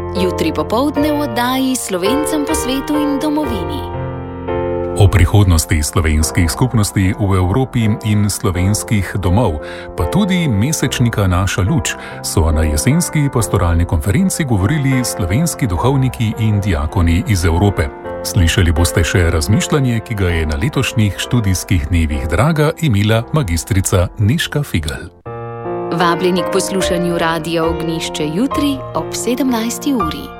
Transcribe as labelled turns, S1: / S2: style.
S1: Jutri popoldne v oddaji Slovencem po svetu in domovini.
S2: O prihodnosti slovenskih skupnosti v Evropi in slovenskih domov, pa tudi mesečnika Naša luč, so na jesenski pastoralni konferenci govorili slovenski duhovniki in diakoni iz Evrope. Slišali boste še razmišljanje, ki ga je na letošnjih študijskih dnevih draga imela magistrica Nežka Figl.
S1: Vabljeni k poslušanju Radia Ognjišče jutri ob 17. uri.